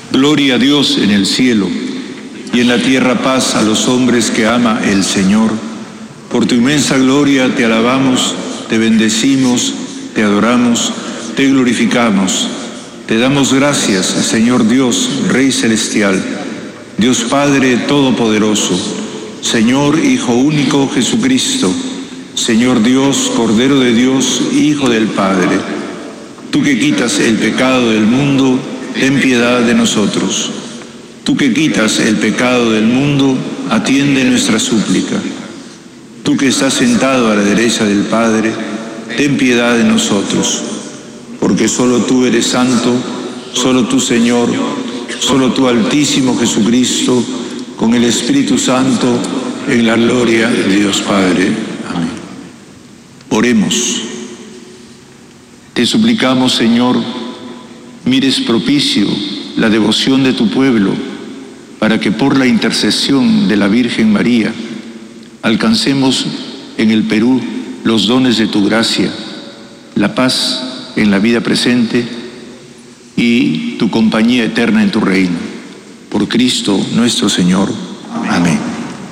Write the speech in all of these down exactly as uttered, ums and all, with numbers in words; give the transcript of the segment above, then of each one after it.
Gloria a Dios en el cielo, y en la tierra paz a los hombres que ama el Señor. Por tu inmensa gloria te alabamos, te bendecimos, te adoramos, te glorificamos. Te damos gracias, Señor Dios, Rey Celestial, Dios Padre Todopoderoso, Señor Hijo único Jesucristo, Señor Dios, Cordero de Dios, Hijo del Padre. Tú que quitas el pecado del mundo, ten piedad de nosotros. Tú que quitas el pecado del mundo, atiende nuestra súplica. Tú que estás sentado a la derecha del Padre, ten piedad de nosotros. Porque solo tú eres santo, solo tú, Señor, solo tú, Altísimo Jesucristo, con el Espíritu Santo, en la gloria de Dios Padre. Amén. Oremos. Te suplicamos, Señor, mires propicio la devoción de tu pueblo, para que por la intercesión de la Virgen María alcancemos en el Perú los dones de tu gracia, la paz en la vida presente y tu compañía eterna en tu reino. Por Cristo nuestro Señor. Amén.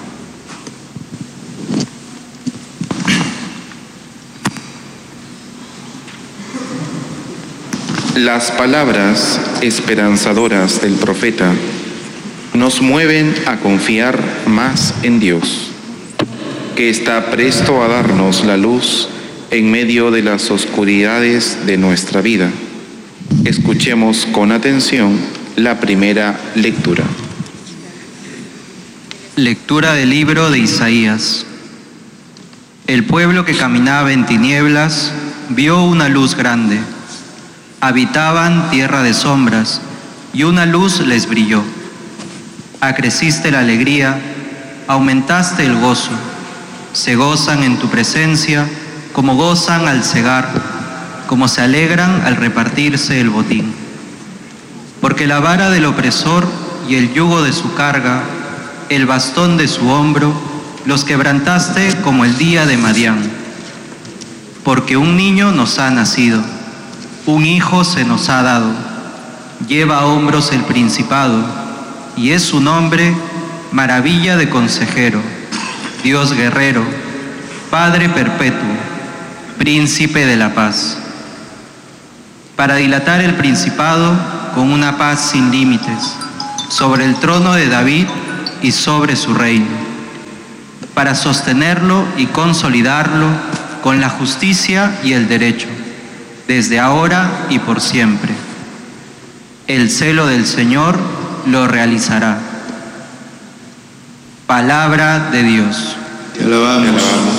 Las palabras esperanzadoras del profeta nos mueven a confiar más en Dios, que está presto a darnos la luz en medio de las oscuridades de nuestra vida. Escuchemos con atención la primera lectura. Lectura del libro de Isaías. El pueblo que caminaba en tinieblas vio una luz grande. Habitaban tierra de sombras, y una luz les brilló. Acreciste la alegría, aumentaste el gozo. Se gozan en tu presencia, como gozan al cegar, como se alegran al repartirse el botín. Porque la vara del opresor y el yugo de su carga, el bastón de su hombro, los quebrantaste como el día de Madián. Porque un niño nos ha nacido, un hijo se nos ha dado, lleva a hombros el principado, y es su nombre Maravilla de Consejero, Dios guerrero, Padre perpetuo, Príncipe de la paz. Para dilatar el principado con una paz sin límites, sobre el trono de David y sobre su reino, para sostenerlo y consolidarlo con la justicia y el derecho, desde ahora y por siempre. El celo del Señor lo realizará. Palabra de Dios. Te alabamos. Te alabamos.